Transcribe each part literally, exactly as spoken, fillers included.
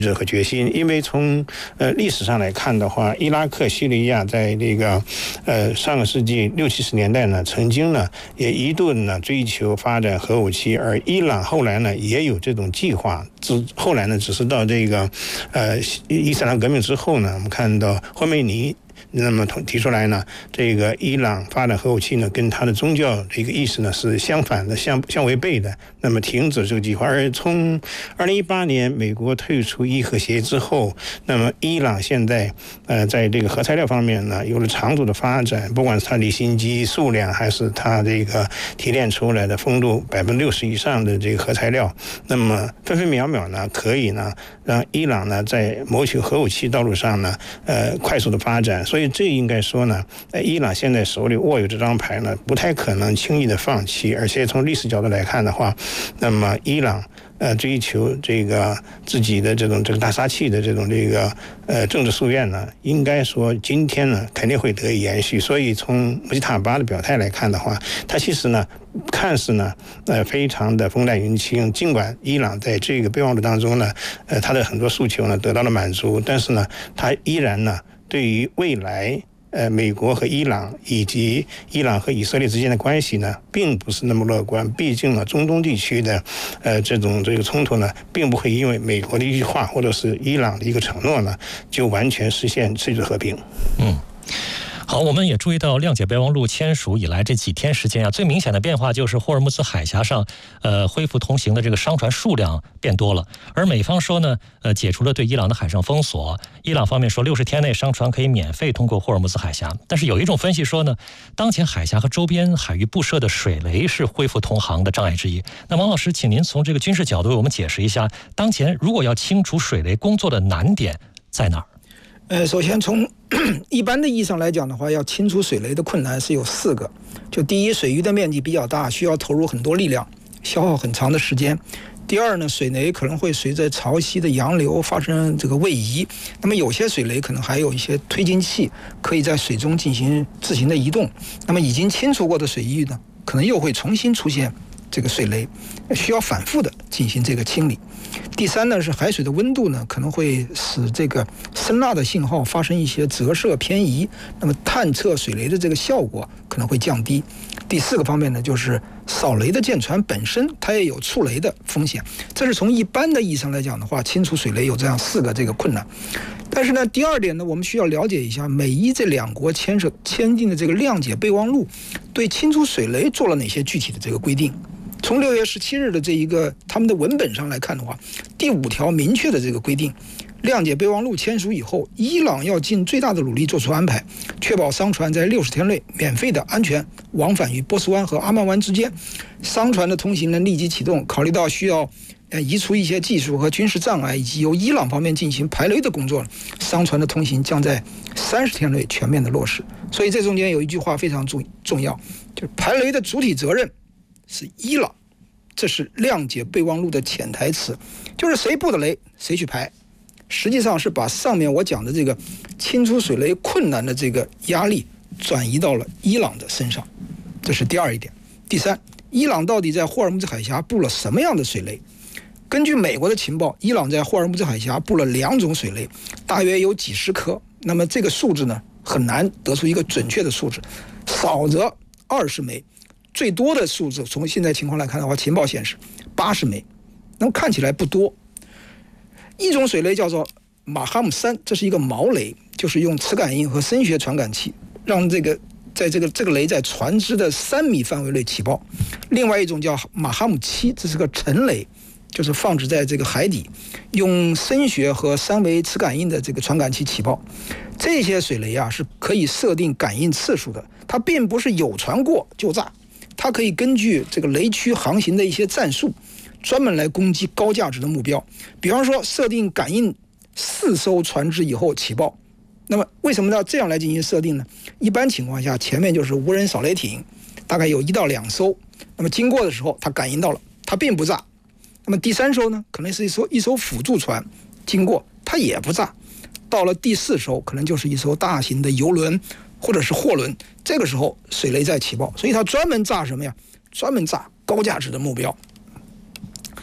和决心，因为从呃历史上来看的话，伊拉克、叙利亚在这个呃上个世纪六七十年代呢，曾经呢也一度呢追求发展核武器，而伊朗后来呢也有这种计划，之后来呢只是到这个呃伊斯兰革命之后呢，我们看到霍梅尼。那么提出来呢，这个伊朗发展核武器呢，跟他的宗教的一个意识呢是相反的、相相违背的。那么停止这个计划。而从二零一八年美国退出伊核协议之后，那么伊朗现在呃在这个核材料方面呢有了长足的发展，不管是它离心机数量，还是它这个提炼出来的丰度百分之六十以上的这个核材料，那么分分秒秒呢可以呢让伊朗呢在谋取核武器道路上呢呃快速的发展。所以这应该说呢，伊朗现在手里握有这张牌呢，不太可能轻易的放弃。而且从历史角度来看的话，那么伊朗呃追求这个自己的这种这个大杀器的这种这个呃政治夙愿呢，应该说今天呢肯定会得以延续。所以从穆吉塔巴的表态来看的话，他其实呢看似呢呃非常的风淡云轻，尽管伊朗在这个备忘录当中呢，呃他的很多诉求呢得到了满足，但是呢他依然呢对于未来呃美国和伊朗以及伊朗和以色列之间的关系呢，并不是那么乐观。毕竟呢，中东地区的呃这种这个冲突呢，并不会因为美国的一句话或者是伊朗的一个承诺呢，就完全实现世界和平。 嗯。好，我们也注意到谅解备忘录签署以来这几天时间啊，最明显的变化就是霍尔木兹海峡上，呃，恢复通行的这个商船数量变多了。而美方说呢，呃，解除了对伊朗的海上封锁。伊朗方面说，六十天内商船可以免费通过霍尔木兹海峡。但是有一种分析说呢，当前海峡和周边海域布设的水雷是恢复通航的障碍之一。那王老师，请您从这个军事角度为我们解释一下，当前如果要清除水雷工作的难点在哪儿？ 呃，首先从一般的意义上来讲的话，要清除水雷的困难是有四个。就第一，水域的面积比较大，需要投入很多力量，消耗很长的时间。第二呢，水雷可能会随着潮汐的洋流发生这个位移，那么有些水雷可能还有一些推进器，可以在水中进行自行的移动。那么已经清除过的水域呢，可能又会重新出现这个水雷，需要反复的进行这个清理。第三呢，是海水的温度呢可能会使这个声呐的信号发生一些折射偏移，那么探测水雷的这个效果可能会降低。第四个方面呢，就是扫雷的舰船本身它也有触雷的风险。这是从一般的意义上来讲的话，清除水雷有这样四个这个困难。但是呢，第二点呢，我们需要了解一下美伊这两国签署签订的这个谅解备忘录对清除水雷做了哪些具体的这个规定。从六月十七日的这一个他们的文本上来看的话，第五条明确的这个规定，谅解备忘录签署以后，伊朗要尽最大的努力做出安排，确保商船在六十天内免费的安全往返于波斯湾和阿曼湾之间。商船的通行呢立即启动，考虑到需要呃移除一些技术和军事障碍，以及由伊朗方面进行排雷的工作，商船的通行将在三十天内全面的落实。所以这中间有一句话非常重要，就是排雷的主体责任是伊朗，这是谅解备忘录的潜台词，就是谁布的雷谁去排，实际上是把上面我讲的这个清除水雷困难的这个压力转移到了伊朗的身上，这是第二一点。第三，伊朗到底在霍尔木兹海峡布了什么样的水雷？根据美国的情报，伊朗在霍尔木兹海峡布了两种水雷，大约有几十颗。那么这个数字呢，很难得出一个准确的数字，少则二十枚。最多的数字从现在情况来看的话，情报显示八十枚，那么看起来不多。一种水雷叫做马哈姆三，这是一个锚雷，就是用磁感应和声学传感器让这个在这个这个雷在船只的三米范围内起爆。另外一种叫马哈姆七，这是个沉雷，就是放置在这个海底，用声学和三维磁感应的这个传感器起爆。这些水雷啊是可以设定感应次数的，它并不是有船过就炸。它可以根据这个雷区航行的一些战术，专门来攻击高价值的目标。比方说，设定感应四艘船只以后起爆。那么，为什么要这样来进行设定呢？一般情况下，前面就是无人扫雷艇，大概有一到两艘。那么经过的时候，它感应到了，它并不炸。那么第三艘呢，可能是一艘一艘辅助船经过，它也不炸。到了第四艘，可能就是一艘大型的油轮或者是货轮，这个时候水雷在起爆，所以它专门炸什么呀？专门炸高价值的目标。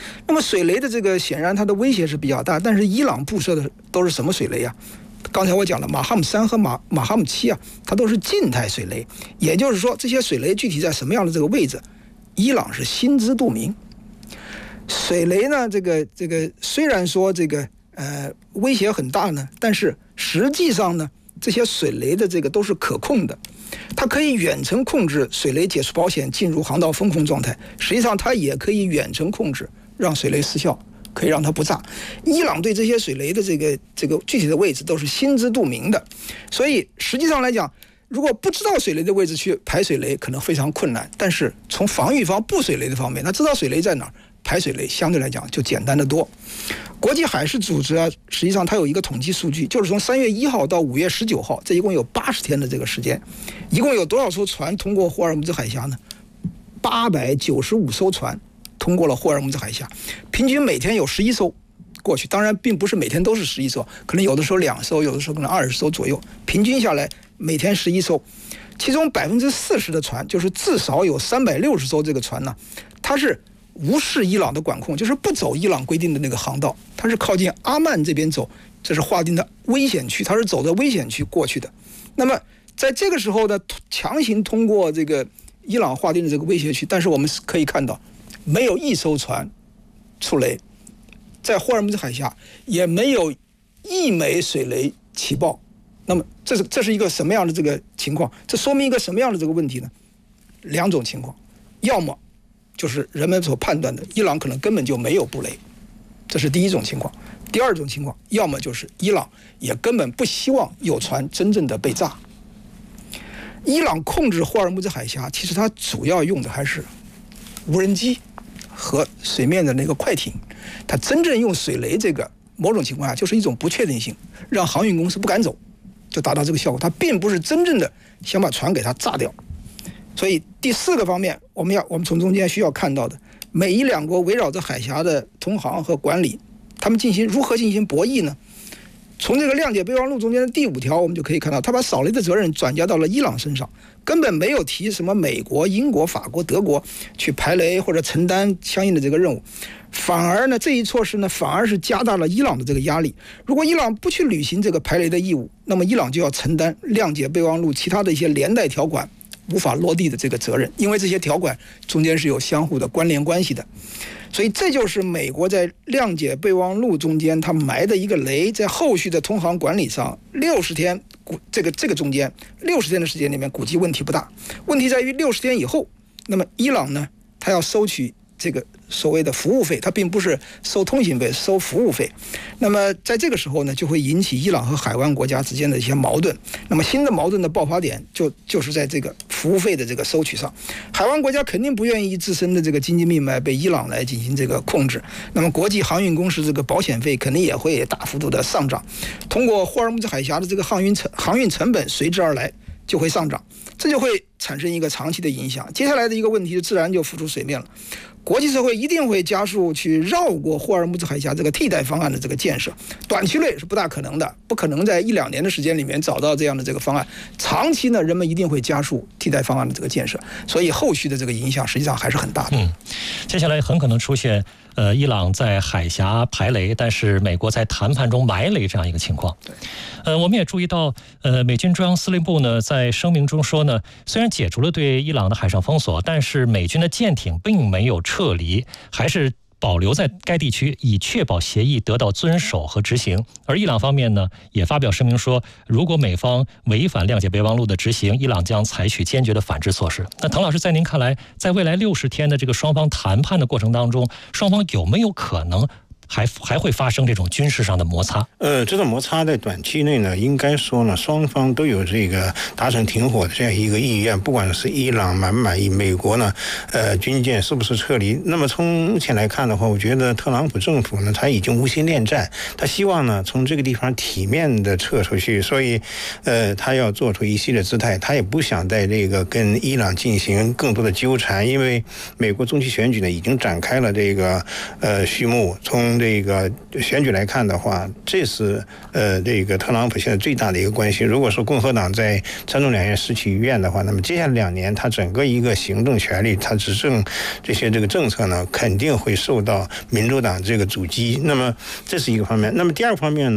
那么水雷的这个显然它的威胁是比较大，但是伊朗布设的都是什么水雷啊？刚才我讲了，马哈姆三和马马哈姆七啊，它都是静态水雷，也就是说这些水雷具体在什么样的这个位置，伊朗是心知肚明。水雷呢，这个这个虽然说这个呃威胁很大呢，但是实际上呢，这些水雷的这个都是可控的，它可以远程控制水雷解除保险进入航道封控状态，实际上它也可以远程控制让水雷失效，可以让它不炸。伊朗对这些水雷的这个这个具体的位置都是心知肚明的，所以实际上来讲，如果不知道水雷的位置去排水雷，可能非常困难。但是从防御方布水雷的方面，他知道水雷在哪儿，排水雷相对来讲就简单得多。国际海事组织啊，实际上它有一个统计数据，就是从三月一号到五月十九号，这一共有八十天的这个时间，一共有多少艘船通过霍尔木兹海峡呢？八百九十五艘船通过了霍尔木兹海峡，平均每天有十一艘过去。当然，并不是每天都是十一艘，可能有的时候两艘，有的时候可能二十艘左右，平均下来每天十一艘。其中百分之四十的船，就是至少有三百六十艘这个船呢，它是无视伊朗的管控，就是不走伊朗规定的那个航道，它是靠近阿曼这边走，这是划定的危险区，它是走的危险区过去的。那么在这个时候呢，强行通过这个伊朗划定的这个威胁区，但是我们可以看到，没有一艘船触雷，在霍尔木兹海峡也没有一枚水雷起爆。那么这是这是一个什么样的这个情况？这说明一个什么样的这个问题呢？两种情况，要么就是人们所判断的伊朗可能根本就没有布雷，这是第一种情况；第二种情况，要么就是伊朗也根本不希望有船真正的被炸。伊朗控制霍尔木兹海峡，其实它主要用的还是无人机和水面的那个快艇，它真正用水雷这个，某种情况下就是一种不确定性，让航运公司不敢走，就达到这个效果。它并不是真正的想把船给它炸掉。所以第四个方面，我们要我们从中间需要看到的，美伊两国围绕着海峡的通航和管理，他们进行如何进行博弈呢？从这个谅解备忘录中间的第五条，我们就可以看到，他把扫雷的责任转嫁到了伊朗身上，根本没有提什么美国、英国、法国、德国去排雷或者承担相应的这个任务，反而呢，这一措施呢，反而是加大了伊朗的这个压力。如果伊朗不去履行这个排雷的义务，那么伊朗就要承担谅解备忘录其他的一些连带条款无法落地的这个责任，因为这些条款中间是有相互的关联关系的。所以这就是美国在谅解备忘录中间它埋的一个雷，在后续的通航管理上，六十天这个这个中间六十天的时间里面估计问题不大，问题在于六十天以后，那么伊朗呢，它要收取这个所谓的服务费，它并不是收通信费，收服务费。那么在这个时候呢，就会引起伊朗和海湾国家之间的一些矛盾。那么新的矛盾的爆发点就就是在这个服务费的这个收取上。海湾国家肯定不愿意自身的这个经济命脉被伊朗来进行这个控制。那么国际航运公司这个保险费肯定也会大幅度的上涨。通过霍尔木兹海峡的这个航运成航运成本随之而来就会上涨，这就会产生一个长期的影响。接下来的一个问题自然就浮出水面了。国际社会一定会加速去绕过霍尔木兹海峡这个替代方案的这个建设，短期内是不大可能的，不可能在一两年的时间里面找到这样的这个方案。长期呢，人们一定会加速替代方案的这个建设，所以后续的这个影响实际上还是很大的。 嗯，接下来很可能出现呃伊朗在海峡排雷，但是美国在谈判中埋雷这样一个情况。呃，我们也注意到，呃，美军中央司令部呢在声明中说呢，虽然解除了对伊朗的海上封锁，但是美军的舰艇并没有撤离，还是保留在该地区，以确保协议得到遵守和执行。而伊朗方面呢，也发表声明说，如果美方违反谅解备忘录的执行，伊朗将采取坚决的反制措施。那滕老师，在您看来，在未来六十天的这个双方谈判的过程当中，双方有没有可能还还会发生这种军事上的摩擦？ 呃，这种摩擦在短期内呢，应该说呢，双方都有这个达成停火的这样一个意愿。不管是伊朗满不满意，美国呢，呃，军舰是不是撤离？那么从目前来看的话，我觉得特朗普政府呢，他已经无心恋战，他希望呢从这个地方体面的撤出去，所以，呃，他要做出一系列姿态，他也不想在这个跟伊朗进行更多的纠缠，因为美国中期选举呢已经展开了这个呃序幕，从从这个选举来看的话，这是呃这个特朗普现在最大的一个关系。如果说共和党在参众两院失去一院的话，那么接下来两年他整个一个行政权力，他执政这些这个政策呢，肯定会受到民主党这个阻击。那么这是一个方面。那么第二方面呢？